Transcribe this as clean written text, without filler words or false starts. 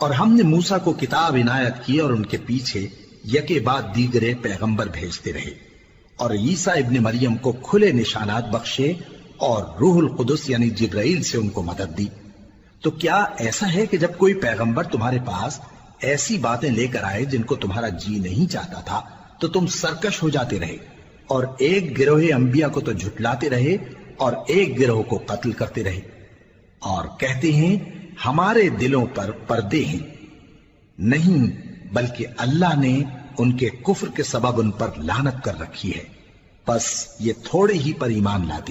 और हमने मूसा को किताब इनायत की और उनके पीछे यके बाद दीगरे पैगंबर भेजते रहे और ईसा इब्ने मरियम को खुले निशानात बख्शे और रूहुल कुदस यानी जिब्राइल से उनको मदद दी। तो क्या ऐसा है कि जब कोई पैगंबर तुम्हारे पास ऐसी बातें लेकर आए जिनको तुम्हारा जी नहीं चाहता था तो तुम सरकश हो जाते रहे और एक गिरोह अंबिया को तो झुटलाते रहे और एक गिरोह को कत्ल करते रहे और कहते हैं हमारे दिलों पर पर्दे हैं? नहीं, बल्कि अल्लाह ने उनके कुफ्र के सबब उन पर लानत कर रखी है, बस ये थोड़े ही पर ईमान लाते